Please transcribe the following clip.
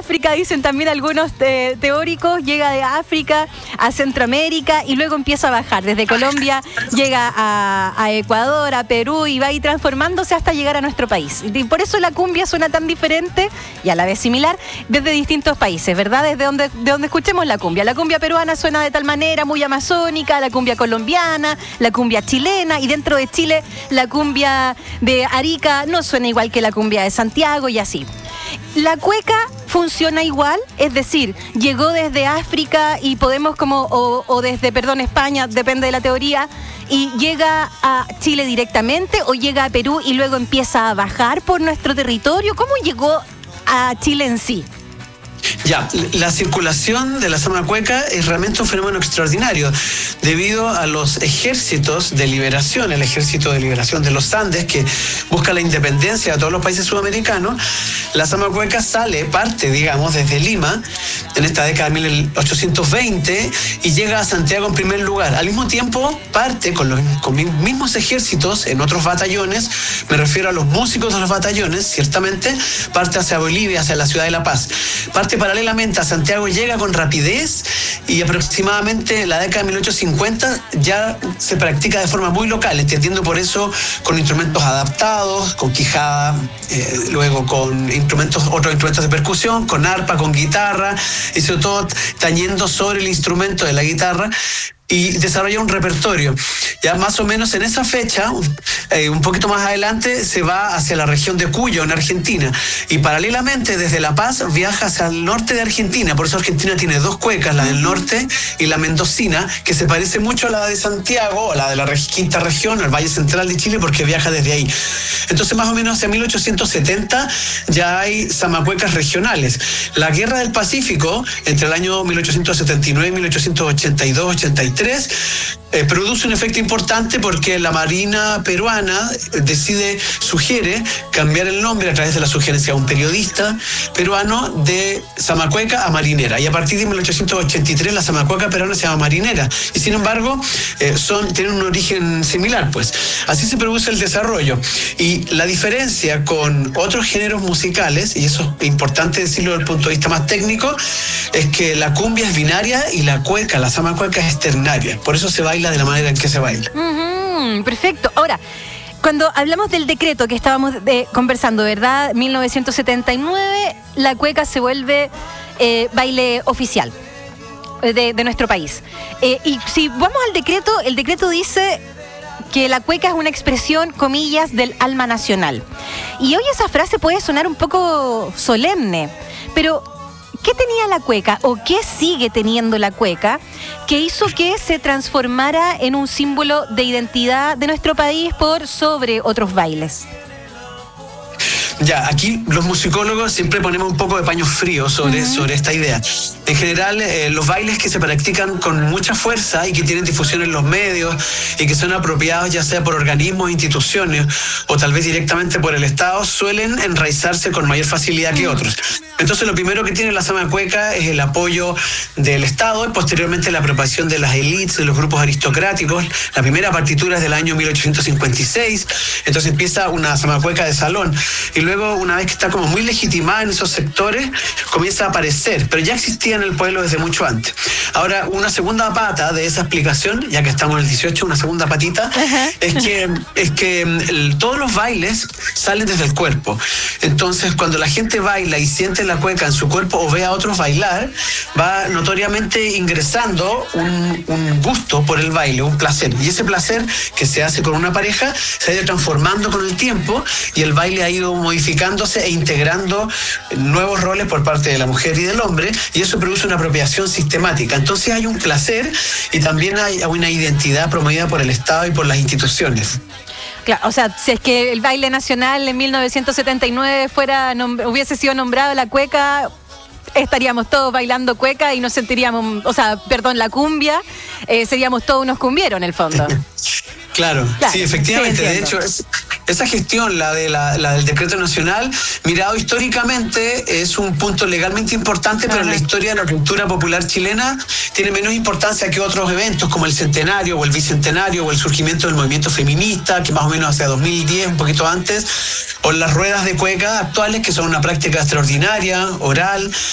África, dicen también algunos teóricos, llega de África a Centroamérica y luego empieza a bajar. Desde Colombia llega a Ecuador, a Perú y va a ir transformándose hasta llegar a nuestro país. Y por eso la cumbia suena tan diferente y a la vez similar desde distintos países, ¿verdad? Desde donde escuchemos la cumbia. La cumbia peruana suena de tal manera, muy amazónica, la cumbia colombiana, la cumbia chilena, y dentro de Chile la cumbia de Arica no suena igual que la cumbia de Santiago y así. La cueca funciona igual, es decir, llegó desde África y podemos o desde, España, depende de la teoría, y llega a Chile directamente o llega a Perú y luego empieza a bajar por nuestro territorio. ¿Cómo llegó a Chile en sí? Ya, la circulación de la samba cueca es realmente un fenómeno extraordinario debido a los ejércitos de liberación, el ejército de liberación de los Andes que busca la independencia de todos los países sudamericanos. La samba cueca parte, digamos, desde Lima en esta década de 1820 y llega a Santiago en primer lugar. Al mismo tiempo parte con mismos ejércitos en otros batallones, me refiero a los músicos de los batallones, ciertamente, parte hacia Bolivia, hacia la ciudad de La Paz. Parte paralelamente a Santiago, llega con rapidez y aproximadamente en la década de 1850 ya se practica de forma muy local, entendiendo por eso con instrumentos adaptados, con quijada, luego con otros instrumentos de percusión, con arpa, con guitarra, y sobre todo tañendo sobre el instrumento de la guitarra, y desarrolla un repertorio. Ya más o menos en esa fecha, un poquito más adelante, se va hacia la región de Cuyo, en Argentina, y paralelamente desde La Paz viaja hacia el norte de Argentina. Por eso Argentina tiene dos cuecas, la del norte y la mendocina, que se parece mucho a la de Santiago, a la de la quinta región, el Valle Central de Chile, porque viaja desde ahí. Entonces más o menos hacia 1870 ya hay samacuecas regionales. La Guerra del Pacífico, entre el año 1879 y 1882-83, produce un efecto importante porque la Marina peruana sugiere cambiar el nombre a través de la sugerencia de un periodista peruano de samacueca a marinera, y a partir de 1883 la samacueca peruana se llama marinera, y sin embargo tienen un origen similar, pues. Así se produce el desarrollo, y la diferencia con otros géneros musicales, y eso es importante decirlo desde el punto de vista más técnico, es que la cumbia es binaria y la samacueca es ternaria. Por eso se baila de la manera en que se baila. Perfecto. Ahora, cuando hablamos del decreto que estábamos conversando, ¿verdad? 1979, la cueca se vuelve baile oficial de nuestro país. Y si vamos al decreto, el decreto dice que la cueca es una expresión, comillas, del alma nacional. Y hoy esa frase puede sonar un poco solemne, pero ¿qué tenía la cueca o qué sigue teniendo la cueca que hizo que se transformara en un símbolo de identidad de nuestro país por sobre otros bailes? Ya, aquí los musicólogos siempre ponemos un poco de paño frío sobre esta idea. En general, los bailes que se practican con mucha fuerza y que tienen difusión en los medios y que son apropiados ya sea por organismos, instituciones o tal vez directamente por el Estado, suelen enraizarse con mayor facilidad que otros. Entonces, lo primero que tiene la samacueca es el apoyo del Estado y posteriormente la apropiación de las élites, de los grupos aristocráticos. La primera partitura es del año 1856, entonces empieza una samacueca de salón. Y luego, una vez que está como muy legitimada en esos sectores, comienza a aparecer, pero ya existía en el pueblo desde mucho antes. Ahora, una segunda pata de esa explicación, ya que estamos en el 18, una segunda patita, es que todos los bailes salen desde el cuerpo. Entonces, cuando la gente baila y siente la cueca en su cuerpo o ve a otros bailar, va notoriamente ingresando un gusto por el baile, un placer. Y ese placer que se hace con una pareja se ha ido transformando con el tiempo y el baile ha ido modificándose e integrando nuevos roles por parte de la mujer y del hombre, y eso produce una apropiación sistemática. Entonces hay un placer y también hay una identidad promovida por el Estado y por las instituciones. Claro, o sea, si es que el baile nacional en 1979 hubiese sido nombrado la cueca, estaríamos todos bailando cueca y nos sentiríamos, la cumbia, seríamos todos unos cumbieros en el fondo. Claro, sí, efectivamente. Sí, de hecho, esa gestión, la del decreto nacional, mirado históricamente, es un punto legalmente importante, pero en la historia de la cultura popular chilena tiene menos importancia que otros eventos como el centenario o el bicentenario o el surgimiento del movimiento feminista, que más o menos hacia 2010, un poquito antes, o las ruedas de cueca actuales, que son una práctica extraordinaria, oral,